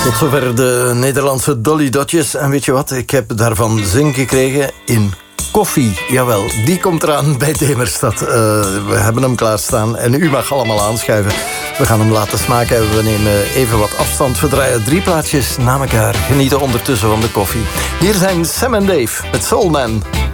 Tot zover de Nederlandse Dolly Dotjes. En weet je wat, ik heb daarvan zin gekregen in koffie. Jawel, die komt eraan bij Demerstad. We hebben hem klaarstaan en u mag allemaal aanschuiven. We gaan hem laten smaken. We nemen even wat afstand. We draaien 3 plaatjes na elkaar. Genieten ondertussen van de koffie. Hier zijn Sam en Dave, het Soul Man.